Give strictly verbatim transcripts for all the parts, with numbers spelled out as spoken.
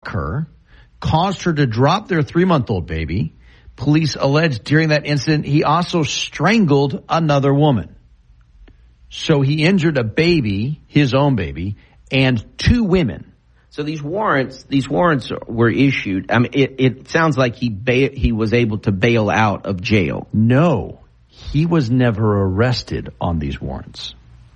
her, caused her to drop their three-month-old baby. Police alleged during that incident he also strangled another woman. So he injured a baby, his own baby, and two women. So these warrants, these warrants were issued. I mean, it, it sounds like he ba- he was able to bail out of jail. No, he was never arrested on these warrants.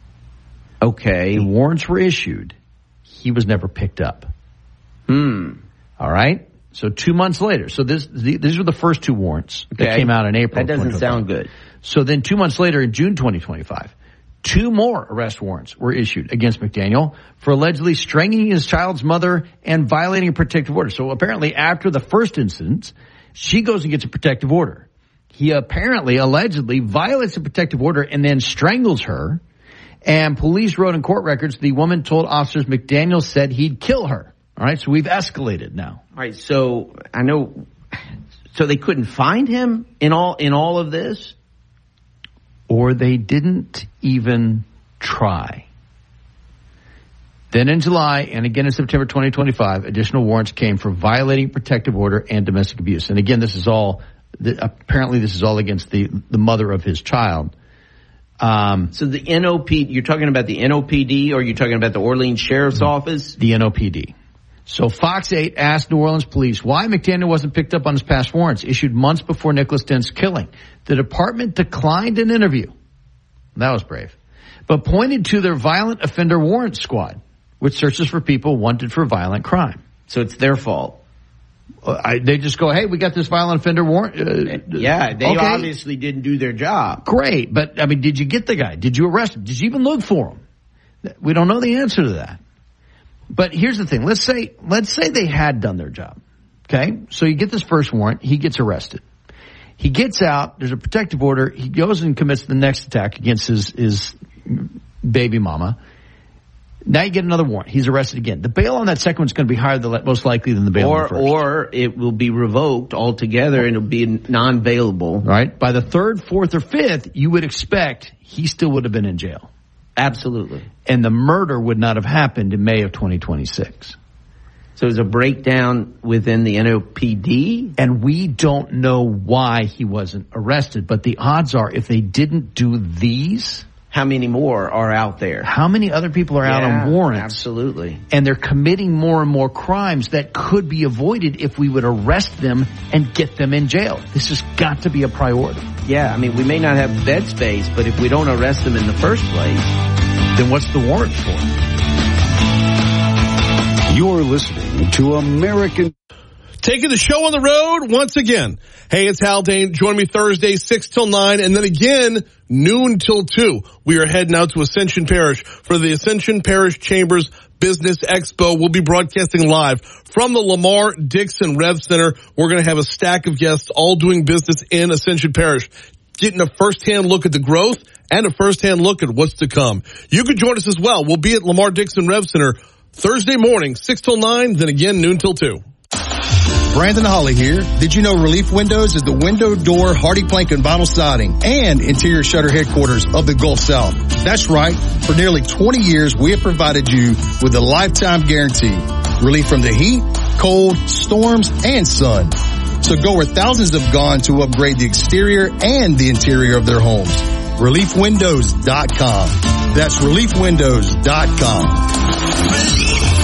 Okay. The warrants were issued. He was never picked up. Hmm. All right. So two months later. So this the, these were the first two warrants okay. that came out in April. That doesn't sound good. So then two months later, in June twenty twenty-five, two more arrest warrants were issued against McDaniel for allegedly strangling his child's mother and violating a protective order. So apparently after the first incident, she goes and gets a protective order. He apparently, allegedly, violates the protective order and then strangles her. And police wrote in court records, the woman told officers McDaniel said he'd kill her. All right, so we've escalated now. All right, so I know, so they couldn't find him in all in all of this? Or they didn't even try. Then in July and again in September twenty twenty-five, additional warrants came for violating protective order and domestic abuse. And again, this is all, apparently this is all against the, the mother of his child. Um, so the N O P, you're talking about the N O P D or you're talking about the Orleans Sheriff's Office? The N O P D. So Fox eight asked New Orleans police why McDaniel wasn't picked up on his past warrants issued months before Nicholas Dent's killing. The department declined an interview. That was brave. But pointed to their violent offender warrant squad, which searches for people wanted for violent crime. So it's their fault. Uh, I, they just go, hey, we got this violent offender warrant. Uh, yeah, they okay. obviously didn't do their job. Great. But, I mean, did you get the guy? Did you arrest him? Did you even look for him? We don't know the answer to that. But here's the thing. Let's say, let's say they had done their job. Okay. So you get this first warrant. He gets arrested. He gets out. There's a protective order. He goes and commits the next attack against his, his baby mama. Now you get another warrant. He's arrested again. The bail on that second one's going to be higher than, most likely than the bail or, on the first. Or it will be revoked altogether and it'll be non-bailable. Right. By the third, fourth, or fifth, you would expect he still would have been in jail. Absolutely. And the murder would not have happened in May of twenty twenty-six. So there's a breakdown within the N O P D? And we don't know why he wasn't arrested. But the odds are if they didn't do these... How many more are out there? How many other people are yeah, out on warrants? Absolutely. And they're committing more and more crimes that could be avoided if we would arrest them and get them in jail. This has got to be a priority. Yeah, I mean, we may not have bed space, but if we don't arrest them in the first place, then what's the warrant for? You're listening to American... Taking the show on the road once again. Hey, it's Haldane. Join me Thursday, six till nine, and then again, noon till two. We are heading out to Ascension Parish for the Ascension Parish Chambers Business Expo. We'll be broadcasting live from the Lamar Dixon Rev Center. We're going to have a stack of guests all doing business in Ascension Parish, getting a first-hand look at the growth and a first-hand look at what's to come. You can join us as well. We'll be at Lamar Dixon Rev Center Thursday morning, six till nine, then again, noon till two. Brandon Holly here. Did you know Relief Windows is the window, door, hardy plank, and vinyl siding and interior shutter headquarters of the Gulf South? That's right. For nearly twenty years, we have provided you with a lifetime guarantee. Relief from the heat, cold, storms, and sun. So go where thousands have gone to upgrade the exterior and the interior of their homes. relief windows dot com. That's relief windows dot com.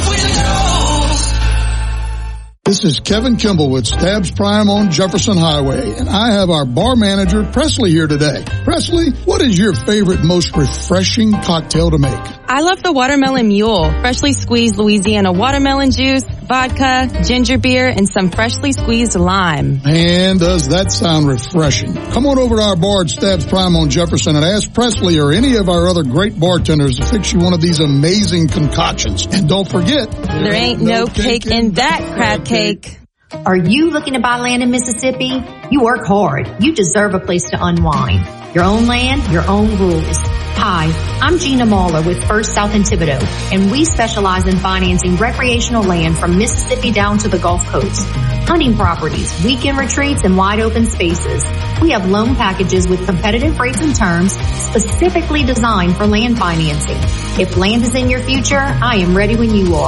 This is Kevin Kimball with Stabs Prime on Jefferson Highway, and I have our bar manager, Presley, here today. Presley, what is your favorite, most refreshing cocktail to make? I love the Watermelon Mule. Freshly squeezed Louisiana watermelon juice, vodka, ginger beer, and some freshly squeezed lime. And does that sound refreshing? Come on over to our bar at Stabs Prime on Jefferson and ask Presley or any of our other great bartenders to fix you one of these amazing concoctions. And don't forget, there ain't no cake in that crab cake. Are you looking to buy land in Mississippi? You work hard. You deserve a place to unwind. Your own land, your own rules. Hi, I'm Gina Mahler with First South in Thibodaux, and we specialize in financing recreational land from Mississippi down to the Gulf Coast. Hunting properties, weekend retreats, and wide open spaces. We have loan packages with competitive rates and terms specifically designed for land financing. If land is in your future, I am ready when you are.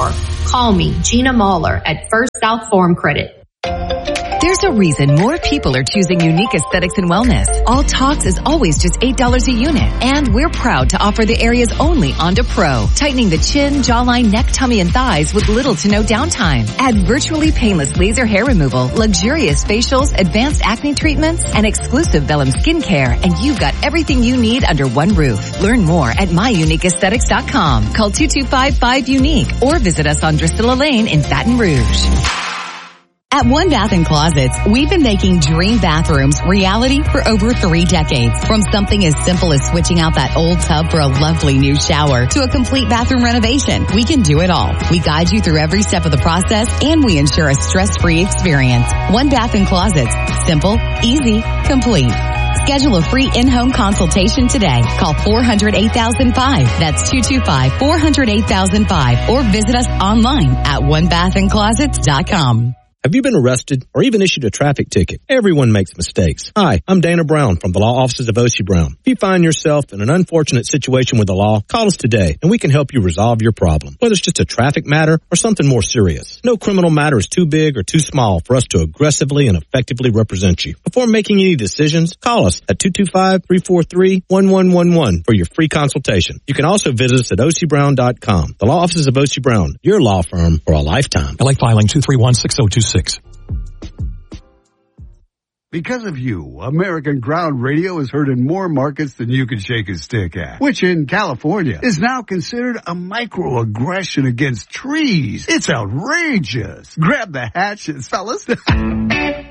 Call me, Gina Mahler, at First South Farm Credit. There's a reason more people are choosing Unique Aesthetics and Wellness. All Talks is always just eight dollars a unit. And we're proud to offer the area's only Onda Pro. Tightening the chin, jawline, neck, tummy, and thighs with little to no downtime. Add virtually painless laser hair removal, luxurious facials, advanced acne treatments, and exclusive Vellum skincare. And you've got everything you need under one roof. Learn more at my unique aesthetics dot com. Call two two five five unique or visit us on Drusilla Lane in Baton Rouge. At One Bath and Closets, we've been making dream bathrooms reality for over three decades. From something as simple as switching out that old tub for a lovely new shower to a complete bathroom renovation, we can do it all. We guide you through every step of the process, and we ensure a stress-free experience. One Bath and Closets. Simple, easy, complete. Schedule a free in-home consultation today. Call four hundred, eight thousand five. That's two two five, four hundred, eight thousand five. Or visit us online at one bath and closets dot com. Have you been arrested or even issued a traffic ticket? Everyone makes mistakes. Hi, I'm Dana Brown from the law offices of O C Brown. If you find yourself in an unfortunate situation with the law, call us today and we can help you resolve your problem, whether it's just a traffic matter or something more serious. No criminal matter is too big or too small for us to aggressively and effectively represent you. Before making any decisions, call us at two two five, three four three, one one one one for your free consultation. You can also visit us at O C Brown dot com. The law offices of O C Brown, your law firm for a lifetime. L A filing two three one, six zero two six. Because of you, American Ground Radio is heard in more markets than you can shake a stick at, which in California is now considered a microaggression against trees. It's outrageous. Grab the hatchet, fellas.